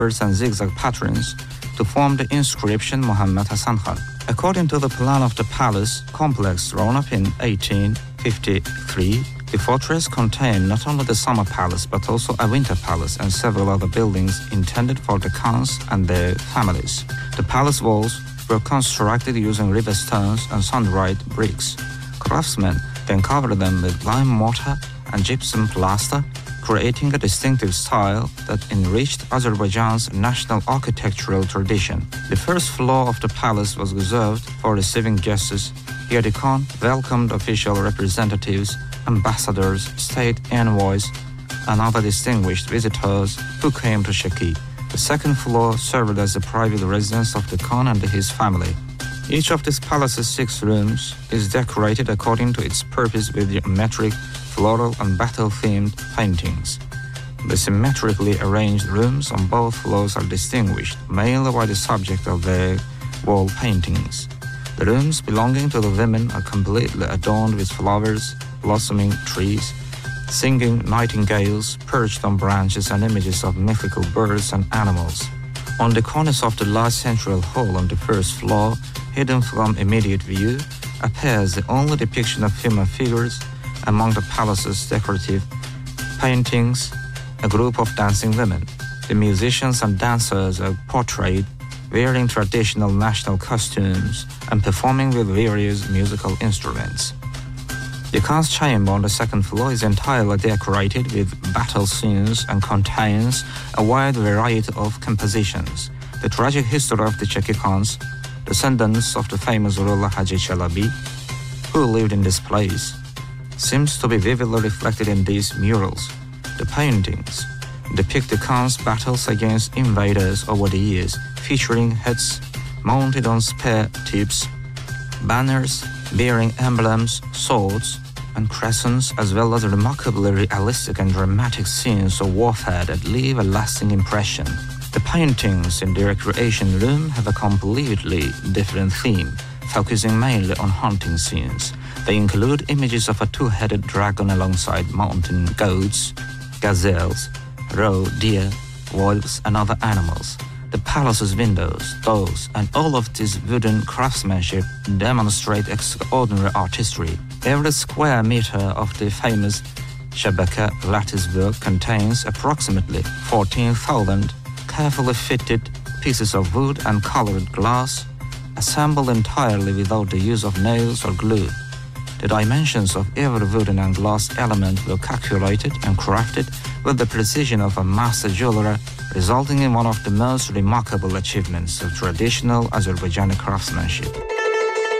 and zigzag patterns to form the inscription Muhammad Hasan Khan. According to the plan of the palace complex drawn up in 1853, the fortress contained not only the summer palace but also a winter palace and several other buildings intended for the khans and their families. The palace walls were constructed using river stones and sun-dried bricks. Craftsmen then covered them with lime mortar and gypsum plaster, creating a distinctive style that enriched Azerbaijan's national architectural tradition. The first floor of the palace was reserved for receiving guests. Here the Khan welcomed official representatives, ambassadors, state envoys, and other distinguished visitors who came to Shaki. The second floor served as the private residence of the Khan and his family. Each of this palace's 6 rooms is decorated according to its purpose with geometric, floral, and battle-themed paintings. The symmetrically arranged rooms on both floors are distinguished mainly by the subject of their wall paintings. The rooms belonging to the women are completely adorned with flowers, blossoming trees, singing nightingales perched on branches, and images of mythical birds and animals. On the cornice of the large central hall on the first floor, hidden from immediate view, appears the only depiction of human figures. Among the palace's decorative paintings, a group of dancing women. The musicians and dancers are portrayed wearing traditional national costumes and performing with various musical instruments. The Khan's chamber on the second floor is entirely decorated with battle scenes and contains a wide variety of compositions. The tragic history of the Cheki Khans, descendants of the famous ruler Haji Chalabi, who lived in this place, seems to be vividly reflected in these murals. The paintings depict the Khan's battles against invaders over the years, featuring heads mounted on spear tips, banners bearing emblems, swords, and crescents, as well as remarkably realistic and dramatic scenes of warfare that leave a lasting impression. The paintings in the recreation room have a completely different theme, focusing mainly on hunting scenes. They include images of a 2-headed dragon alongside mountain goats, gazelles, roe deer, wolves, and other animals. The palace's windows, doors, and all of this wooden craftsmanship demonstrate extraordinary artistry. Every square meter of the famous Shabaka lattice work contains approximately 14,000 carefully fitted pieces of wood and colored glass, assembled entirely without the use of nails or glue. The dimensions of every wooden and glass element were calculated and crafted with the precision of a master jeweler, resulting in one of the most remarkable achievements of traditional Azerbaijani craftsmanship.